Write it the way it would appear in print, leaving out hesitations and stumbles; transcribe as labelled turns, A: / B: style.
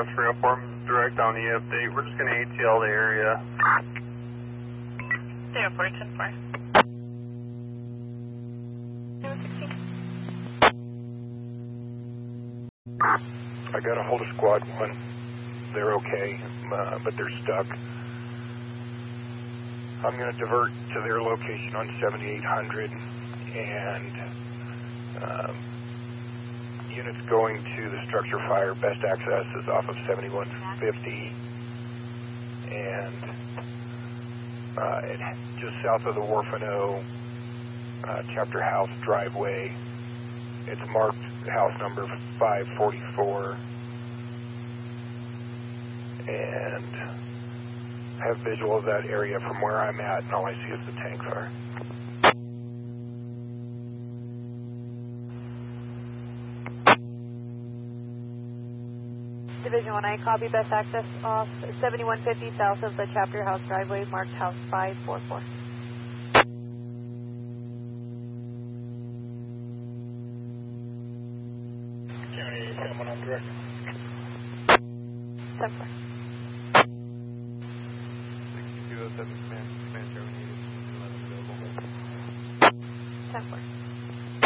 A: North 304, direct on the update. We're just going to ATL the area.
B: 304, 10-4.
C: I got a hold of Squad 1. They're okay, but they're stuck. I'm going to divert to their location on 7800, and units going to the structure fire. Best access is off of 7150, and just south of the Wharf-N-O Chapter House driveway. It's marked house number 544, and have visual of that area from where I'm at, and all I see is the tank fire.
D: Division 1, I copy. Best access off 7150 south of the Chapter House driveway, marked house 544.
C: County coming on direct.
D: 10-4.